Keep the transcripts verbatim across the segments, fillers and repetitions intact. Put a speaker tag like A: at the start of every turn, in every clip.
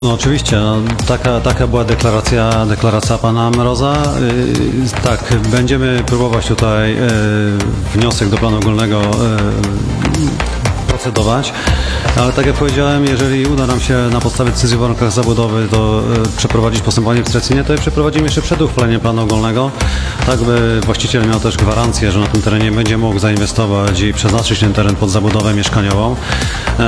A: No oczywiście, no, taka, taka była deklaracja, deklaracja pana Mroza. Yy, tak, będziemy próbować tutaj yy, wniosek do planu ogólnego yy, procedować, ale tak jak powiedziałem, jeżeli uda nam się na podstawie decyzji o warunkach zabudowy to yy, przeprowadzić postępowanie inwestycyjne, to je przeprowadzimy jeszcze przed uchwaleniem planu ogólnego, tak by właściciel miał też gwarancję, że na tym terenie będzie mógł zainwestować i przeznaczyć ten teren pod zabudowę mieszkaniową. Yy,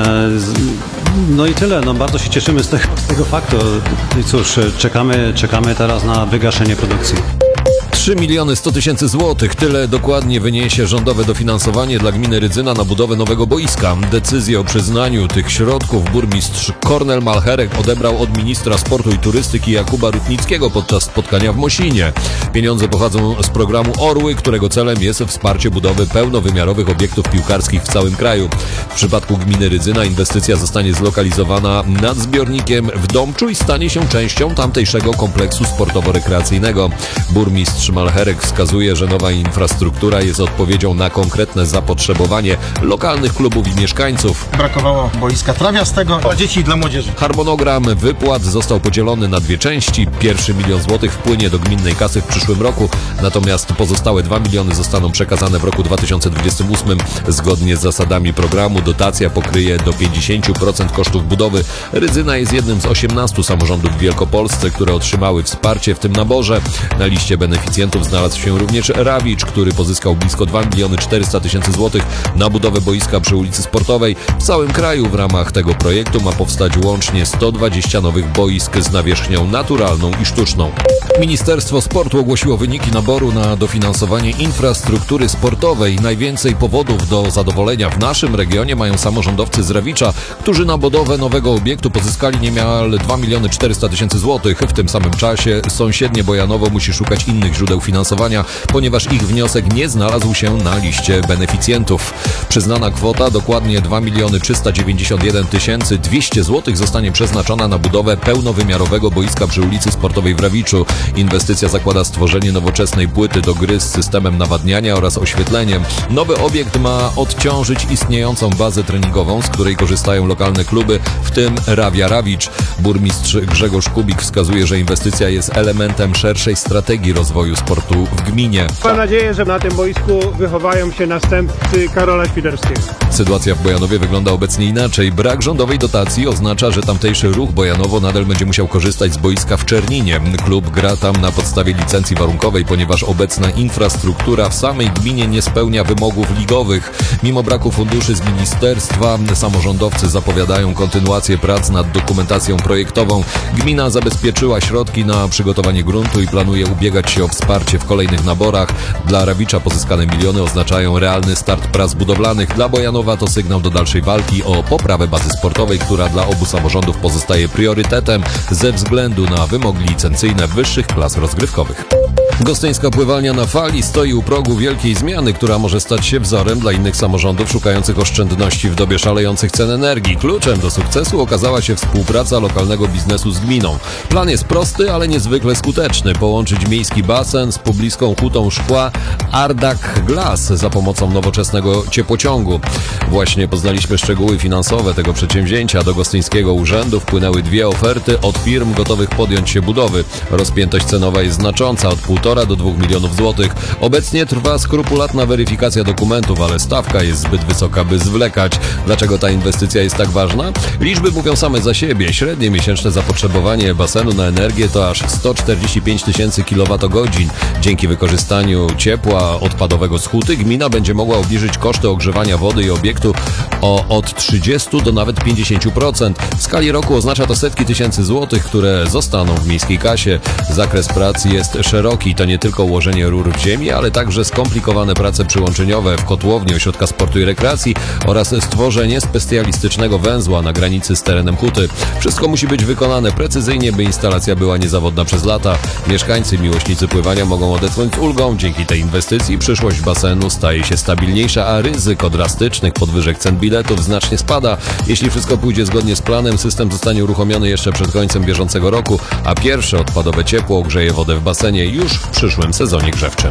A: No i tyle, no bardzo się cieszymy z tego, z tego faktu. I cóż, czekamy, czekamy teraz na wygaszenie produkcji.
B: trzy miliony sto tysięcy złotych. Tyle dokładnie wyniesie rządowe dofinansowanie dla gminy Rydzyna na budowę nowego boiska. Decyzję o przyznaniu tych środków burmistrz Kornel Malcherek odebrał od ministra sportu i turystyki Jakuba Rutnickiego podczas spotkania w Mosinie. Pieniądze pochodzą z programu Orły, którego celem jest wsparcie budowy pełnowymiarowych obiektów piłkarskich w całym kraju. W przypadku gminy Rydzyna inwestycja zostanie zlokalizowana nad zbiornikiem w Domczu i stanie się częścią tamtejszego kompleksu sportowo-rekreacyjnego. Burmistrz Malcherek wskazuje, że nowa infrastruktura jest odpowiedzią na konkretne zapotrzebowanie lokalnych klubów i mieszkańców.
C: Brakowało boiska trawiastego dla dzieci i dla młodzieży.
B: Harmonogram wypłat został podzielony na dwie części. Pierwszy milion złotych wpłynie do gminnej kasy w przyszłym roku, natomiast pozostałe dwa miliony zostaną przekazane w roku dwa tysiące dwudziestym ósmym. Zgodnie z zasadami programu dotacja pokryje do pięćdziesiąt procent kosztów budowy. Rydzyna jest jednym z osiemnastu samorządów w Wielkopolsce, które otrzymały wsparcie w tym naborze. Na liście beneficjentów znalazł się również Rawicz, który pozyskał blisko dwa miliony czterysta tysięcy złotych na budowę boiska przy ulicy Sportowej. W całym kraju w ramach tego projektu ma powstać łącznie sto dwadzieścia nowych boisk z nawierzchnią naturalną i sztuczną. Ministerstwo Sportu ogłosiło wyniki naboru na dofinansowanie infrastruktury sportowej. Najwięcej powodów do zadowolenia w naszym regionie mają samorządowcy z Rawicza, którzy na budowę nowego obiektu pozyskali niemal dwa miliony czterysta tysięcy złotych. W tym samym czasie sąsiednie Bojanowo musi szukać innych źródeł finansowania, ponieważ ich wniosek nie znalazł się na liście beneficjentów. Przyznana kwota, dokładnie dwa miliony trzysta dziewięćdziesiąt jeden tysięcy dwieście złotych, zostanie przeznaczona na budowę pełnowymiarowego boiska przy ulicy Sportowej w Rawiczu. Inwestycja zakłada stworzenie nowoczesnej płyty do gry z systemem nawadniania oraz oświetleniem. Nowy obiekt ma odciążyć istniejącą bazę treningową, z której korzystają lokalne kluby, w tym Rawia Rawicz. Burmistrz Grzegorz Kubik wskazuje, że inwestycja jest elementem szerszej strategii rozwoju sportu w gminie.
D: Mam nadzieję, że na tym boisku wychowają się następcy Karola Świderskiego.
B: Sytuacja w Bojanowie wygląda obecnie inaczej. Brak rządowej dotacji oznacza, że tamtejszy ruch Bojanowo nadal będzie musiał korzystać z boiska w Czerninie. Klub gra tam na podstawie licencji warunkowej, ponieważ obecna infrastruktura w samej gminie nie spełnia wymogów ligowych. Mimo braku funduszy z ministerstwa, samorządowcy zapowiadają kontynuację prac nad dokumentacją projektową. Gmina zabezpieczyła środki na przygotowanie gruntu i planuje ubiegać się o wsparcie w kolejnych naborach. Dla Rawicza pozyskane miliony oznaczają realny start prac budowlanych. Dla Bojanowa to sygnał do dalszej walki o poprawę bazy sportowej, która dla obu samorządów pozostaje priorytetem ze względu na wymogi licencyjne wyższych klas rozgrywkowych. Gostyńska pływalnia na fali stoi u progu wielkiej zmiany, która może stać się wzorem dla innych samorządów szukających oszczędności w dobie szalejących cen energii. Kluczem do sukcesu okazała się współpraca lokalnego biznesu z gminą. Plan jest prosty, ale niezwykle skuteczny. Połączyć miejski basen z pobliską hutą szkła Ardak Glass za pomocą nowoczesnego ciepłociągu. Właśnie poznaliśmy szczegóły finansowe tego przedsięwzięcia. Do gostyńskiego urzędu wpłynęły dwie oferty od firm gotowych podjąć się budowy. Rozpiętość cenowa jest znacząca, od półtora do dwóch milionów złotych. Obecnie trwa skrupulatna weryfikacja dokumentów, ale stawka jest zbyt wysoka, by zwlekać. Dlaczego ta inwestycja jest tak ważna? Liczby mówią same za siebie. Średnie miesięczne zapotrzebowanie basenu na energię to aż sto czterdzieści pięć tysięcy kilowatogodzin. Dzięki wykorzystaniu ciepła odpadowego z huty gmina będzie mogła obniżyć koszty ogrzewania wody i obiektu o od trzydziestu do nawet pięćdziesięciu procent. W skali roku oznacza to setki tysięcy złotych, które zostaną w miejskiej kasie. Zakres prac jest szeroki. To nie tylko ułożenie rur w ziemi, ale także skomplikowane prace przyłączeniowe w kotłowni ośrodka sportu i rekreacji oraz stworzenie specjalistycznego węzła na granicy z terenem huty. Wszystko musi być wykonane precyzyjnie, by instalacja była niezawodna przez lata. Mieszkańcy, miłośnicy pływania mogą odetchnąć z ulgą. Dzięki tej inwestycji przyszłość basenu staje się stabilniejsza, a ryzyko drastycznych podwyżek cen biletów znacznie spada. Jeśli wszystko pójdzie zgodnie z planem, system zostanie uruchomiony jeszcze przed końcem bieżącego roku, a pierwsze odpadowe ciepło ogrzeje wodę w basenie już w przyszłym sezonie grzewczym.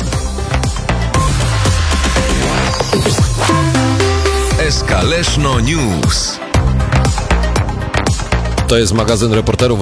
E: S K Leszno News.
B: To jest magazyn reporterów